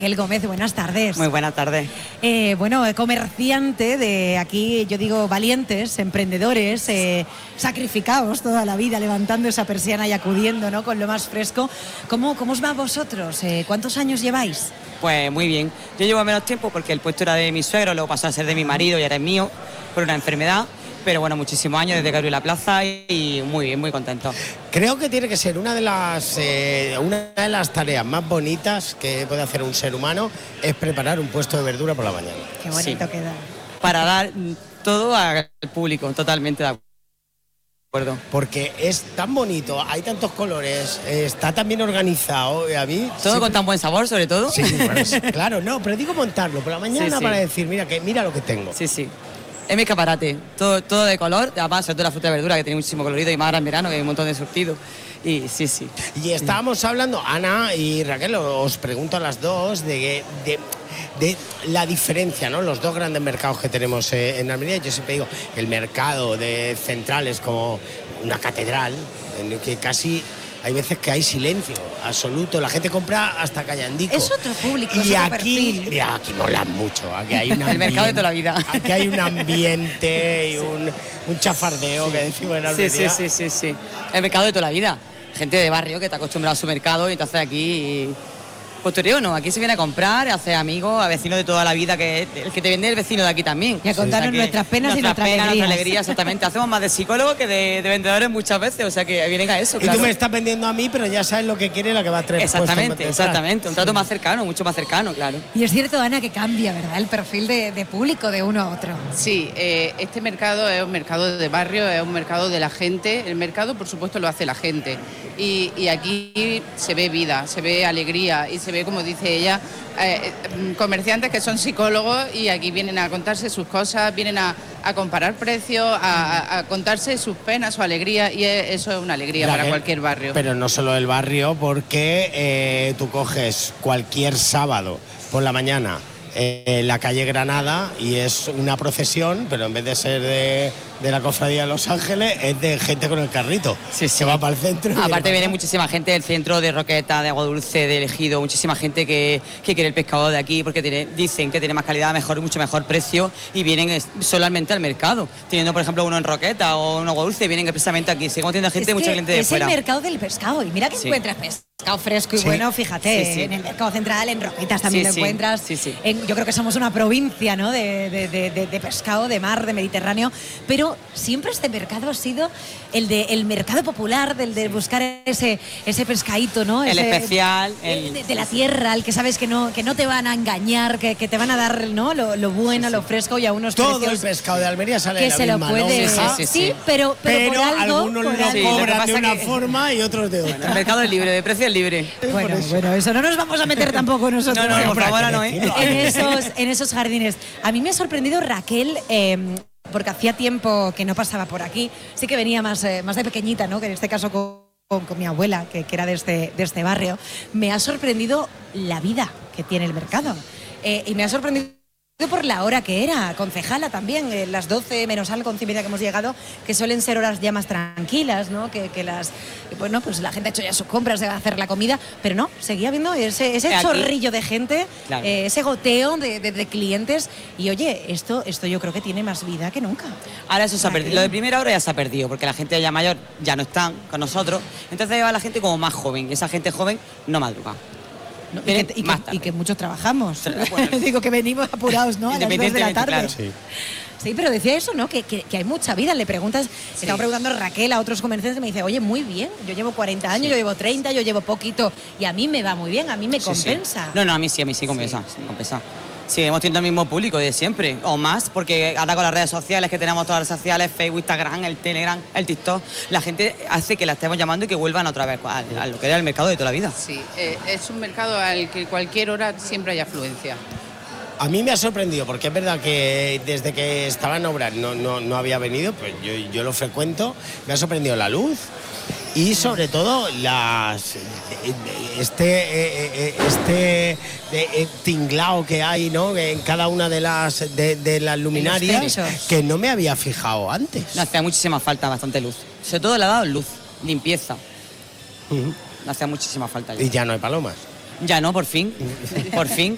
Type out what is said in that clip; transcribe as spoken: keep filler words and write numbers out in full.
Raquel Gómez, buenas tardes. Muy buenas tardes. Eh, bueno, comerciante de aquí, yo digo valientes, emprendedores, eh, sacrificados toda la vida, levantando esa persiana y acudiendo, ¿no?, con lo más fresco. ¿Cómo, cómo os va a vosotros? Eh, ¿Cuántos años lleváis? Pues muy bien. Yo llevo menos tiempo porque el puesto era de mi suegro, luego pasó a ser de mi marido y ahora es mío por una enfermedad. Pero bueno, muchísimos años desde que abrí la plaza y muy bien, muy contento. Creo que tiene que ser una de las eh, una de las tareas más bonitas que puede hacer un ser humano, es preparar un puesto de verdura por la mañana. Qué bonito Sí. queda. Para dar todo al público, totalmente de acuerdo. Porque es tan bonito, hay tantos colores, eh, está tan bien organizado. A mí Todo sí, con tan buen sabor, sobre todo. Sí, bueno, sí, claro, no, pero digo montarlo por la mañana, Sí, sí. para decir, mira que mira lo que tengo. Sí, sí. Es mi escaparate, todo, todo de color, además sobre todo la fruta y verdura que tiene muchísimo colorido y más ahora en verano que hay un montón de surtido. Y sí, sí. Y estábamos hablando, Ana y Raquel, os pregunto a las dos de, de, de la diferencia, ¿no? Los dos grandes mercados que tenemos eh, en Almería. Yo siempre digo, el mercado de Central es como una catedral, en el que casi hay veces que hay silencio absoluto, la gente compra hasta callandico. Es otro público, y es otro aquí, perfil. mira, aquí mola mucho, aquí hay un El mercado de toda la vida. Aquí hay un ambiente y un, un chafardeo, sí, que decimos en Sí, Almería. sí, sí, sí, sí. El mercado de toda la vida. Gente de barrio que está acostumbrada a su mercado y entonces aquí... Postureo no, aquí se viene a comprar, a hacer amigos, a vecinos de toda la vida, que el que te vende el vecino de aquí también. Y a contarnos O sea que nuestras penas y nuestras nuestras penas, alegrías. nuestra alegría, exactamente. Hacemos más de psicólogos que de, de vendedores muchas veces, o sea que vienen a eso, Y claro. tú me estás vendiendo a mí, pero ya sabes lo que quiere la que va a traer. Exactamente, exactamente. Un trato más cercano, mucho más cercano, claro. Y es cierto, Ana, que cambia, ¿verdad?, el perfil de, de público de uno a otro. Sí, eh, este mercado es un mercado de barrio, es un mercado de la gente. El mercado, por supuesto, lo hace la gente. Y, y aquí se ve vida, se ve alegría y se ve, como dice ella, eh, comerciantes que son psicólogos y aquí vienen a contarse sus cosas, vienen a, a comparar precios, a, a, a contarse sus penas, su alegría, y es, eso es una alegría Claro, para cualquier barrio. Pero no solo el barrio, porque eh, tú coges cualquier sábado por la mañana eh, la calle Granada y es una procesión, pero en vez de ser de, de la Cofradía de Los Ángeles, es de gente con el carrito. Sí, sí. Se va para el centro. y Aparte viene viene para muchísima gente del centro, de Roqueta, de Agua Dulce, de Ejido, muchísima gente que, que quiere el pescado de aquí porque tiene, dicen que tiene más calidad, mejor, mucho mejor precio y vienen es- solamente al mercado. Teniendo, por ejemplo, uno en Roqueta o en Agua Dulce, vienen expresamente aquí. Seguimos teniendo gente, Es mucha que gente de es fuera. el mercado del pescado. Y mira que Sí. encuentras pescado fresco y Sí. bueno, fíjate, Sí, sí. en el mercado central, en Roquitas también Sí, lo sí. encuentras. Sí, sí. En- yo creo que somos una provincia, ¿no?, de, de- de- de- de pescado, de mar, de Mediterráneo. Pero siempre este mercado ha sido el de el mercado popular, del de buscar ese, ese pescadito, ¿no? El Ese- especial, el- de, de la tierra, el que sabes que no, que no te van a engañar, que, que te van a dar, ¿no?, lo, lo bueno, lo fresco y a unos todo el precios pescado de Almería sale que de la se lo misma puede. lonja, Sí, sí, sí. pero, pero, pero, por algo, algunos por lo algo. Sí, lo que cobran de pasa una que- forma y otros de El otra. mercado es libre, de precio es libre. Bueno, bueno, eso no nos vamos a meter tampoco nosotros. No, no, ¿eh? por favor, ahora no, ¿eh? en esos, en esos jardines. A mí me ha sorprendido Raquel, eh, porque hacía tiempo que no pasaba por aquí. Sí que venía más, eh, más de pequeñita, ¿no?, que en este caso con, con, con mi abuela, que, que era de este, de este barrio. Me ha sorprendido la vida que tiene el mercado. Eh, y me ha sorprendido por la hora que era, concejala también, eh, las doce menos algo, once y media que hemos llegado, que suelen ser horas ya más tranquilas, ¿no? Que, que las, que, bueno, pues la gente ha hecho ya sus compras, de hacer la comida, pero no, seguía viendo ese, ese Aquí. chorrillo de gente, Claro. eh, ese goteo de, de- de clientes, y oye, esto, esto yo creo que tiene más vida que nunca. Ahora eso se ha perdido. Lo de primera hora ya se ha perdido, porque la gente ya mayor ya no están con nosotros. Entonces lleva la gente como más joven. Y esa gente joven no madruga. ¿no? Y, Vienen que, y que- más tarde. y que muchos trabajamos. Bueno. Digo que venimos apurados, ¿no? A las dos de la Independientemente, tarde. claro. Sí. Sí, pero decía eso, ¿no? Que, que- que hay mucha vida. Le preguntas, le estaba preguntando a Raquel a otros comerciantes y me dice, oye, muy bien, yo llevo cuarenta años, yo llevo treinta, yo llevo poquito y a mí me va muy bien, a mí me Sí, compensa. sí. No, no, a mí sí, a mí sí compensa. Sí, compensa. Sí, hemos tenido el mismo público de siempre, o más, porque ahora con las redes sociales que tenemos, todas las redes sociales, Facebook, Instagram, el Telegram, el TikTok, la gente hace que la estemos llamando y que vuelvan otra vez a, a lo que era el mercado de toda la vida. Sí, eh, es un mercado al que cualquier hora siempre hay afluencia. A mí me ha sorprendido, porque es verdad que desde que estaba en obra no, no, no había venido, pues yo, yo lo frecuento, me ha sorprendido la luz y sobre todo las este eh, eh, este eh, tinglao que hay, ¿no?, en cada una de las de, de las luminarias, techos. que no me había fijado antes. Nos hacía muchísima falta, bastante luz. Sobre todo le ha dado luz, limpieza. Ujú. Nos hacía muchísima falta. Ya. Y ya no hay palomas. Ya no, por fin. Por fin.